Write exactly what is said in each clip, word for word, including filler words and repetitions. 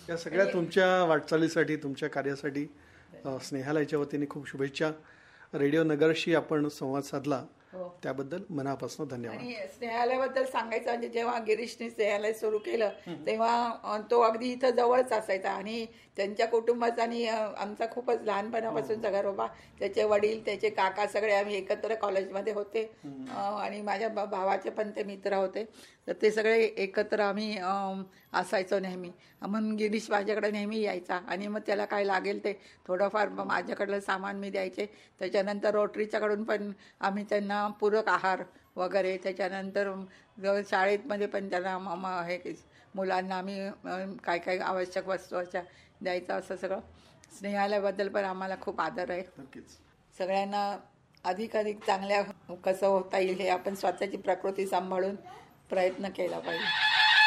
या सगळ्या तुमच्या वाटचालीसाठी, तुमच्या कार्यासाठी स्नेहालयाच्या वतीने खूप शुभेच्छा. रेडिओ नगरशी आपण संवाद साधला त्याबद्दल मनापासून धन्यवाद. आणि स्नेहालयाबद्दल सांगायचं म्हणजे जेव्हा गिरीशने स्नेहालय सुरू केलं तेव्हा तो अगदी इथं जवळच असायचा आणि त्यांच्या कुटुंबाचा आणि आमचा खूपच लहानपणापासूनचा घरोबा, त्याचे वडील, त्याचे काका सगळे आम्ही एकत्र कॉलेजमध्ये होते आणि माझ्या भावाचे पण ते मित्र होते. तर ते सगळे एकत्र आम्ही असायचो नेहमी. म्हणून गिरीश माझ्याकडे नेहमी यायचा आणि मग त्याला काय लागेल ते थोडंफार माझ्याकडलं सामान मी द्यायचे. त्याच्यानंतर रोटरीच्याकडून पण आम्ही त्यांना पूरक आहार वगैरे, त्याच्यानंतर शाळेमध्ये पण त्यांना हे मुलांना आम्ही काय काय आवश्यक वस्तू अशा द्यायचं. असं सगळं स्नेहालयाबद्दल पण आम्हाला खूप आदर आहे. सगळ्यांना अधिकाधिक चांगल्या कसं होता येईल हे आपण स्वतःची प्रकृती सांभाळून प्रयत्न केला पाहिजे.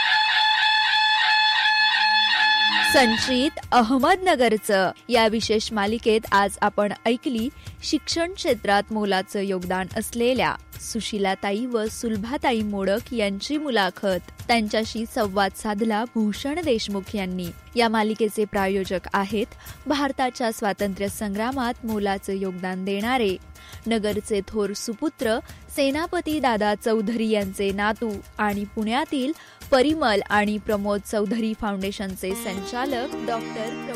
संचित अहमदनगरचं या विशेष मालिकेत आज आपण ऐकली शिक्षण क्षेत्रात मोलाचं योगदान असलेल्या सुशीलाताई व सुलभाताई मोडक यांची मुलाखत. त्यांच्याशी संवाद साधला भूषण देशमुख यांनी. या मालिकेचे प्रायोजक आहेत भारताच्या स्वातंत्र्य संग्रामात मोलाचं योगदान देणारे नगरचे थोर सुपुत्र सेनापती दादा चौधरी यांचे नातू आणि पुण्यातील परिमल आणि प्रमोद चौधरी फाउंडेशनचे संचालक डॉक्टर